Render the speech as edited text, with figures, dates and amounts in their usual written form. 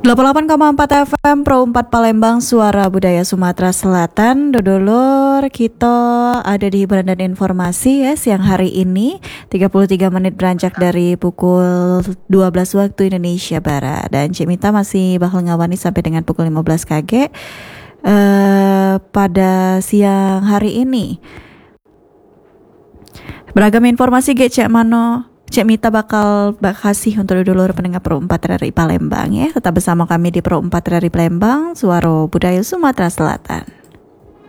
88,4 FM Pro 4 Palembang, Suara Budaya Sumatera Selatan. Dodolor, kita ada di hiburan dan informasi ya siang hari ini 33 menit beranjak dari pukul 12 waktu Indonesia Barat. Dan Cik Mita masih bakal ngawani sampai dengan pukul 15 KG pada siang hari ini. Beragam informasi Cik Mano Cik Mita bakal kasih untuk dulur pendengar Pro 4 dari Palembang ya. Tetap bersama kami di Pro 4 dari Palembang, Suara Budaya Sumatera Selatan.